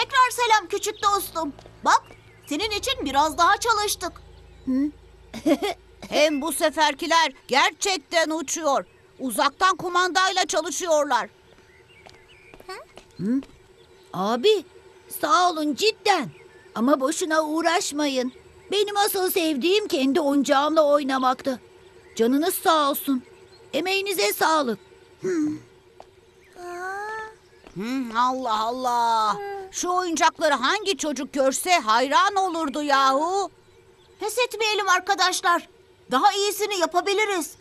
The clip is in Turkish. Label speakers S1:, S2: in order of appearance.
S1: Tekrar selam küçük dostum. Bak, senin için biraz daha çalıştık.
S2: Hem bu seferkiler gerçekten uçuyor. Uzaktan kumandayla çalışıyorlar.
S3: Abi, sağ olun cidden. Ama boşuna uğraşmayın. Benim asıl sevdiğim kendi oyuncağımla oynamaktı. Canınız sağ olsun. Emeğinize sağlık.
S2: Allah Allah. Şu oyuncakları hangi çocuk görse hayran olurdu yahu.
S1: Pes etmeyelim arkadaşlar. Daha iyisini yapabiliriz.